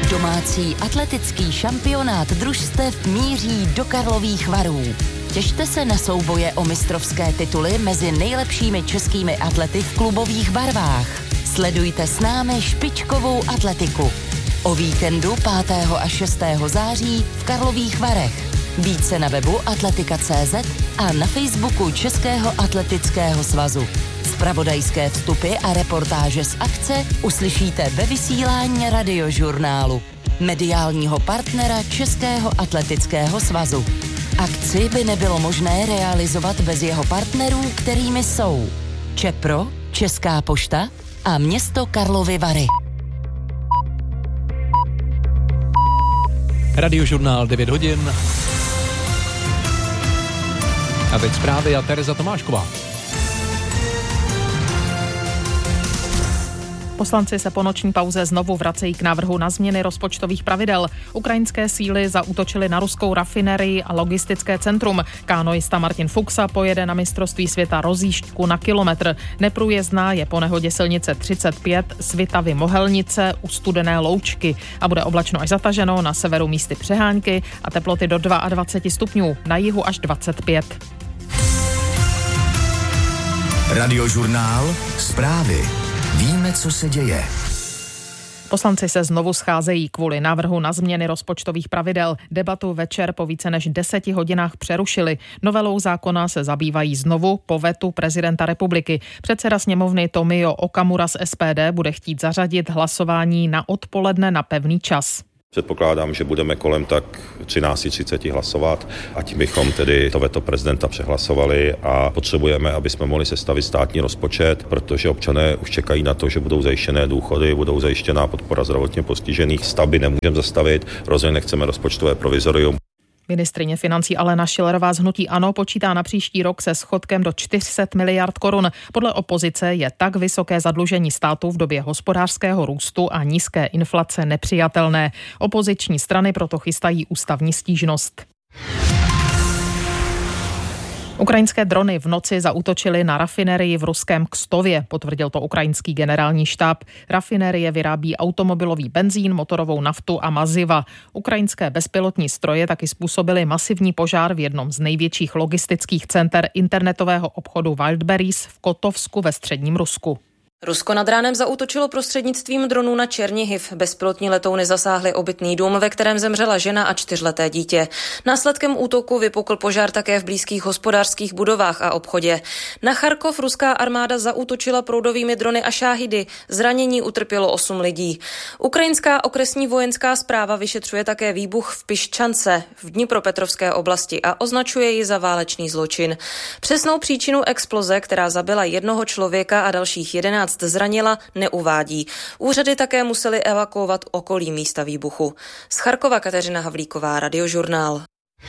Domácí atletický šampionát družstev míří do Karlových Varů. Těšte se na souboje o mistrovské tituly mezi nejlepšími českými atlety v klubových barvách. Sledujte s námi špičkovou atletiku. O víkendu 5. a 6. září v Karlových Varech. Více na webu atletika.cz a na Facebooku Českého atletického svazu. Zpravodajské vstupy a reportáže z akce uslyšíte ve vysílání Radiožurnálu, mediálního partnera Českého atletického svazu. Akci by nebylo možné realizovat bez jeho partnerů, kterými jsou ČEPRO, Česká pošta a město Karlovy Vary. Radiožurnál 9 hodin. A teď zprávy a Tereza Tomášková. Poslanci se po noční pauze znovu vracejí k návrhu na změny rozpočtových pravidel. Ukrajinské síly zaútočily na ruskou rafinerii a logistické centrum. Kánoista Martin Fuxa pojede na mistrovství světa rozjížďku na kilometr. Neprůjezdná je po nehodě silnice 35 Svitavy Mohelnice u Studené Loučky a bude oblačno až zataženo, na severu místy přehánky a teploty do 22 stupňů, na jihu až 25. Radiožurnál, zprávy. Víme, co se děje. Poslanci se znovu scházejí kvůli návrhu na změny rozpočtových pravidel. Debatu večer po více než 10 hodinách přerušili. Novelou zákona se zabývají znovu po vetu prezidenta republiky. Předseda sněmovny Tomio Okamura z SPD bude chtít zařadit hlasování na odpoledne na pevný čas. Předpokládám, že budeme kolem tak 13:30 hlasovat a tím bychom tedy to veto prezidenta přehlasovali a potřebujeme, aby jsme mohli sestavit státní rozpočet, protože občané už čekají na to, že budou zajištěné důchody, budou zajištěná podpora zdravotně postižených, stavby nemůžeme zastavit, rozhodně nechceme rozpočtové provizorium. Ministryně financí Alena Schillerová z hnutí ANO počítá na příští rok se schodkem do 400 miliard korun. Podle opozice je tak vysoké zadlužení státu v době hospodářského růstu a nízké inflace nepřijatelné. Opoziční strany proto chystají ústavní stížnost. Ukrajinské drony v noci zaútočily na rafinerii v ruském Kstově, potvrdil to ukrajinský generální štáb. Rafinerie vyrábí automobilový benzín, motorovou naftu a maziva. Ukrajinské bezpilotní stroje taky způsobily masivní požár v jednom z největších logistických center internetového obchodu Wildberries v Kotovsku ve středním Rusku. Rusko nad ránem zaútočilo prostřednictvím dronů na Černihiv. Bezpilotní letouny zasáhly obytný dům, ve kterém zemřela žena a 4leté dítě. Následkem útoku vypukl požár také v blízkých hospodářských budovách a obchodě. Na Charkov ruská armáda zaútočila proudovými drony a šáhidy. Zranění utrpělo 8 lidí. Ukrajinská okresní vojenská správa vyšetřuje také výbuch v Piščance v Dnipropetrovské oblasti a označuje ji za válečný zločin. Přesnou příčinu exploze, která zabila jednoho člověka a dalších 11 zranila, neuvádí. Úřady také musely evakuovat okolí místa výbuchu. Z Charkova Kateřina Havlíková, Radiožurnál.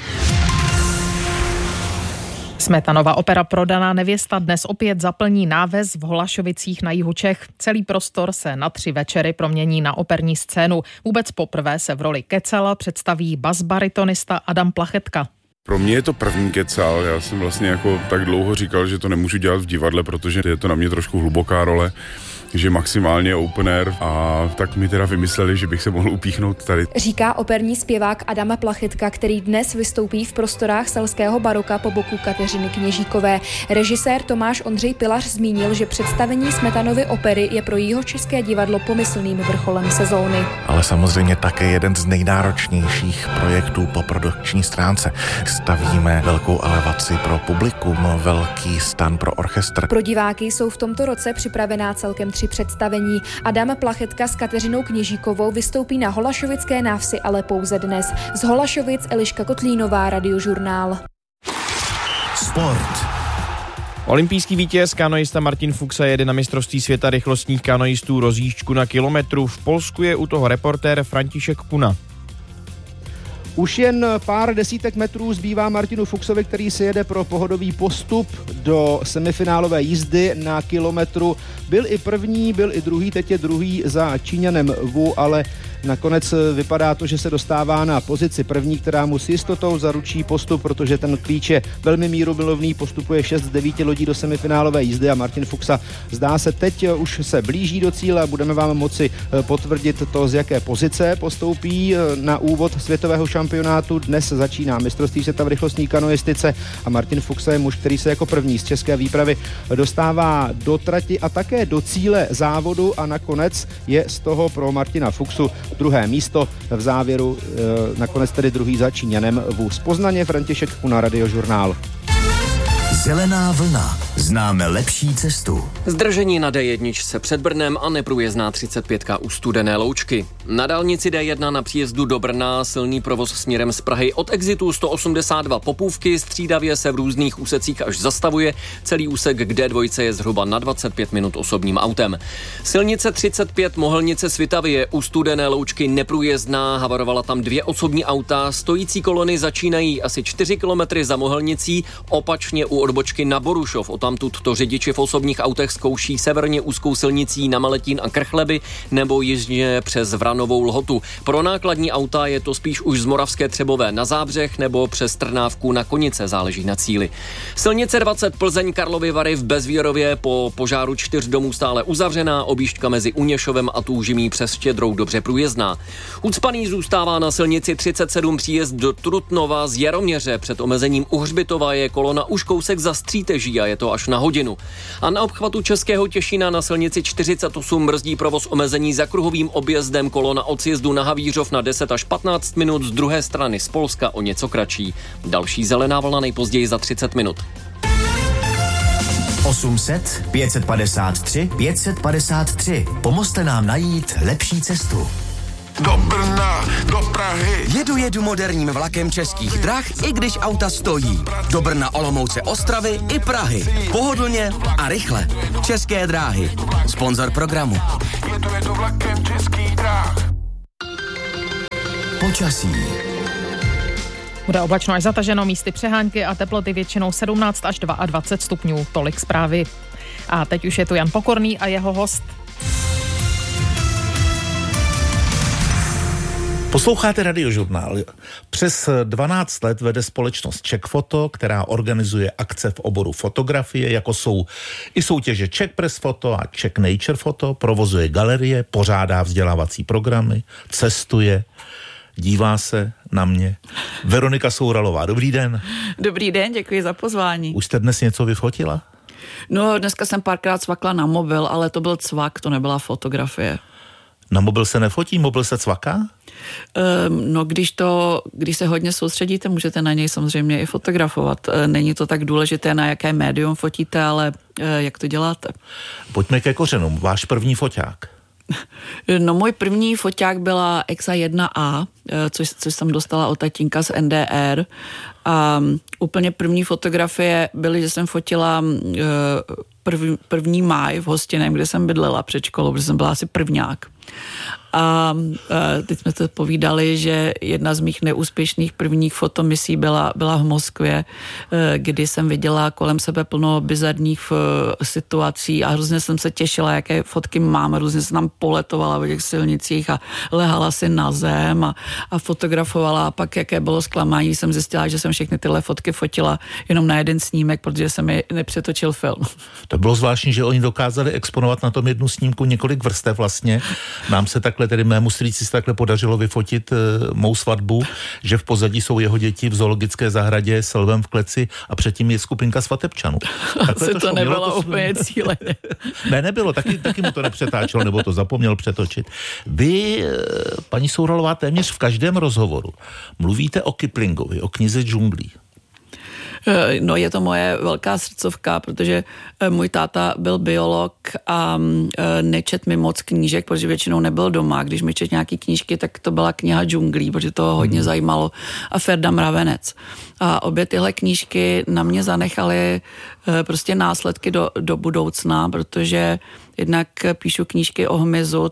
Smetanova opera Prodaná nevěsta dnes opět zaplní náves v Holašovicích na jihu Čech. Celý prostor se na 3 večery promění na operní scénu. Vůbec poprvé se v roli Kecala představí basbaritonista Adam Plachetka. Pro mě je to první kecal, já jsem vlastně jako tak dlouho říkal, že to nemůžu dělat v divadle, protože je to na mě trošku hluboká role, že maximálně open air a tak mi teda vymysleli, že bych se mohl upíchnout tady. Říká operní zpěvák Adam Plachetka, který dnes vystoupí v prostorách selského baroka po boku Kateřiny Kněžíkové. Režisér Tomáš Ondřej Pilař zmínil, že představení Smetanovy opery je pro jihočeské divadlo pomyslným vrcholem sezóny. Ale samozřejmě také jeden z nejnáročnějších projektů po produkční stránce. Stavíme velkou elevaci pro publikum, velký stan pro orchestr. Pro diváky jsou v tomto roce připravená celkem 3 představení. Adam Plachetka s Kateřinou Kněžíkovou vystoupí na Holašovické návsi, ale pouze dnes. Z Holašovic Eliška Kotlínová, Radiožurnál. Sport. Olympijský vítěz kanoista Martin Fuxa jede na mistrovství světa rychlostních kanoistů rozjížďku na kilometru. V Polsku je u toho reportér František Kuna. Už jen pár desítek metrů zbývá Martinu Fuxovi, který si jede pro pohodový postup do semifinálové jízdy na kilometru. Byl i první, byl i druhý, teď je druhý za Číňanem Wu, ale Nakonec vypadá to, že se dostává na pozici první, která mu s jistotou zaručí postup, protože ten klíč je velmi mírumilovný, postupuje 6 z 9 lodí do semifinálové jízdy a Martin Fuxa zdá se teď už se blíží do cíle a budeme vám moci potvrdit to, z jaké pozice postoupí na úvod světového šampionátu. Dnes začíná mistrovství světa v rychlostní kanoistice a Martin Fuxa je muž, který se jako první z české výpravy dostává do trati a také do cíle závodu a nakonec je z toho pro Martina Fuxu druhé místo v závěru, nakonec tedy druhý za Číňanem vůz Poznaně. František Kuna, Radiožurnál. Zelená vlna. Známe lepší cestu. Zdržení na D1 před Brnem a neprůjezdná 35 u Studené Loučky. Na dálnici D1 na příjezdu do Brna silný provoz směrem z Prahy od exitu 182 Popůvky, střídavě se v různých úsecích až zastavuje. Celý úsek k D2 je zhruba na 25 minut osobním autem. Silnice 35 Mohelnice Svitavy u Studené Loučky neprůjezdná, havarovala tam 2 osobní auta. Stojící kolony začínají asi 4 kilometry za Mohelnicí, opačně u odbočky na Borušov. Odtamtud to řidiči v osobních autech zkouší severně úzkou silnicí na Maletín a Krchleby nebo jižně přes Vranovou Lhotu. Pro nákladní auta je to spíš už z Moravské Třebové na Zábřeh nebo přes Trnávku na Konice, záleží na cíli. Silnice 20 Plzeň Karlovy Vary v Bezvírově po požáru 4 domů stále uzavřená, objížďka mezi Uněšovem a Tůžimí přes Štědrou dobře průjezdná. Ucpaný zůstává na silnici 37 příjezd do Trutnova z Jaroměře. Před omezením u Hřbitova je kolona už kousek za Stříteží a je to až na hodinu. A na obchvatu Českého Těšína na silnici 48 brzdí provoz omezení za kruhovým objezdem, kolona od sjezdu na Havířov na 10 až 15 minut, z druhé strany z Polska o něco kratší. Další zelená vlna nejpozději za 30 minut. 800 553 553. Pomozte nám najít lepší cestu. Do Brna, do Prahy. Jedu moderním vlakem Českých drah, i když auta stojí. Do Brna, Olomouce, Ostravy i Prahy. Pohodlně a rychle. České dráhy. Sponzor programu. Jedu vlakem Českých drah. Počasí. Bude oblačno až zataženo, místy přehánky a teploty většinou 17 až 22 stupňů. Tolik zprávy. A teď už je tu Jan Pokorný a jeho host. Posloucháte Radiožurnál. Přes 12 let vede společnost Czech Photo, která organizuje akce v oboru fotografie, jako jsou i soutěže Czech Press Photo a Czech Nature Photo, provozuje galerie, pořádá vzdělávací programy, cestuje, dívá se na mě. Veronika Souralová, dobrý den. Dobrý den, děkuji za pozvání. Už jste dnes něco vyfotila? No, dneska jsem párkrát cvakla na mobil, ale to byl cvak, to nebyla fotografie. Na mobil se nefotí, mobil se cvaká? No, když se hodně soustředíte, můžete na něj samozřejmě i fotografovat. Není to tak důležité, na jaké médium fotíte, ale jak to děláte? Pojďme ke kořenům. Váš první foťák? No, můj první foťák byla Exa 1A, což jsem dostala od tatínka z NDR. A úplně první fotografie byly, že jsem fotila první máj v Hostiném, kde jsem bydlela před školou, protože jsem byla asi prvňák. A teď jsme to povídali, že jedna z mých neúspěšných prvních fotomisí byla v Moskvě, kdy jsem viděla kolem sebe plno bizarních situací a hrozně jsem se těšila, jaké fotky mám, různě jsem tam poletovala v těch silnicích a lehala si na zem a fotografovala a pak jaké bylo zklamání, jsem zjistila, že jsem všechny tyhle fotky fotila jenom na jeden snímek, protože se mi nepřetočil film. To bylo zvláštní, že oni dokázali exponovat na tom jednu snímku několik vrstev vlastně. Nám se takhle, tedy mému strýci se takhle podařilo vyfotit mou svatbu, že v pozadí jsou jeho děti v zoologické zahradě s lvem v kleci a předtím je skupinka svatebčanů. Asi to nebylo úplně cíleně. Ne, nebylo, taky mu to nepřetáčelo, nebo to zapomněl přetočit. Vy, paní Souralová, téměř v každém rozhovoru mluvíte o Kiplingovi, o knize džunglí. No, je to moje velká srdcovka, protože můj táta byl biolog a nečet mi moc knížek, protože většinou nebyl doma. Když mi čet nějaký knížky, tak to byla kniha džunglí, protože to hodně zajímalo, a Ferda Mravenec. A obě tyhle knížky na mě zanechaly prostě následky do budoucna, protože jednak píšu knížky o hmyzu,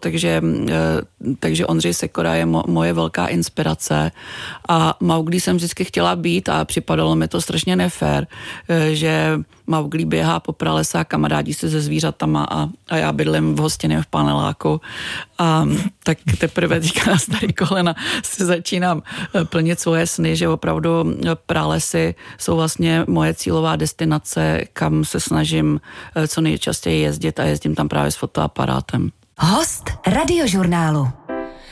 takže Ondřej Sekora je moje velká inspirace a Mauglí jsem vždycky chtěla být a připadalo mi to strašně nefér, že Mowgli běhá po pralese a kamarádí se se zvířatama a já bydlím v hostině v paneláku. A tak teprve teďka na starý kolena si začínám plnit svoje sny, že opravdu pralesy jsou vlastně moje cílová destinace, kam se snažím co nejčastěji jezdit a jezdím tam právě s fotoaparátem. Host Radiožurnálu.